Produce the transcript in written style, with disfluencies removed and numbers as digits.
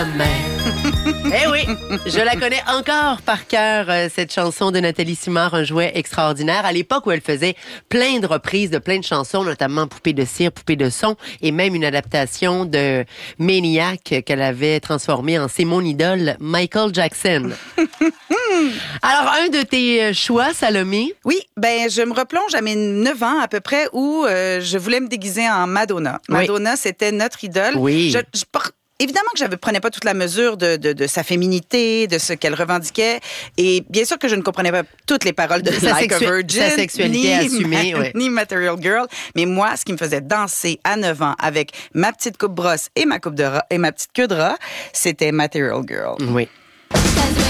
Eh oui, je la connais encore par cœur, cette chanson de Nathalie Simard, un jouet extraordinaire. À l'époque où elle faisait plein de reprises de plein de chansons, notamment Poupée de cire, Poupée de son, et même une adaptation de Maniac qu'elle avait transformée en C'est mon idole, Michael Jackson. Alors, un de tes choix, Salomé? Oui, ben je me replonge à mes 9 ans à peu près où je voulais me déguiser en Madonna. Madonna, c'était notre idole. Oui. Évidemment que je ne prenais pas toute la mesure de sa féminité, de ce qu'elle revendiquait. Et bien sûr que je ne comprenais pas toutes les paroles de Like a Virgin. Sa sexualité assumée, ni Material Girl. Mais moi, ce qui me faisait danser à 9 ans avec ma petite coupe brosse et ma petite queue de rat, c'était Material Girl. Oui.